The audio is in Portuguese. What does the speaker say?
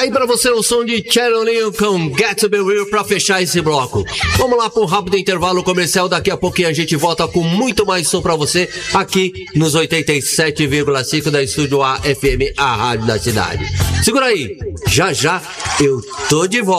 Tá aí pra você o som de Sharon Leon com Get to Be Real pra fechar esse bloco. Vamos lá para um rápido intervalo comercial. Daqui a pouquinho a gente volta com muito mais som pra você aqui nos 87,5 da Estúdio A FM, a rádio da cidade. Segura aí, já já eu tô de volta.